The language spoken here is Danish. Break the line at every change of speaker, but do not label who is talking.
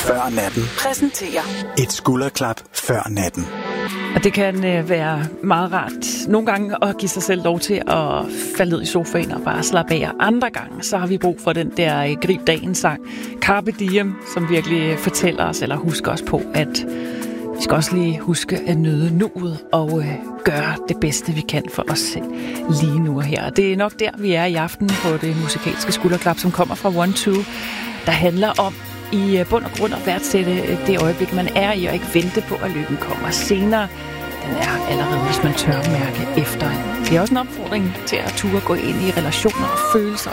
før natten
præsenterer
et skulderklap før natten.
Og det kan være meget rart nogle gange at give sig selv lov til at falde ned i sofaen og bare slappe af. Andre gange, så har vi brug for den der grib dagens sang, Carpe Diem, som virkelig fortæller os eller husker os på, at vi skal også lige huske at nyde nuet og gøre det bedste, vi kan for os selv lige nu og her. Det er nok der, vi er i aften på det musikalske skulderklap, som kommer fra One2, der handler om i bund og grund at værdsætte det øjeblik, man er i, og ikke vente på, at lykken kommer senere. Den er allerede, hvis man tør mærke efter. Det er også en opfordring til at turde gå ind i relationer og følelser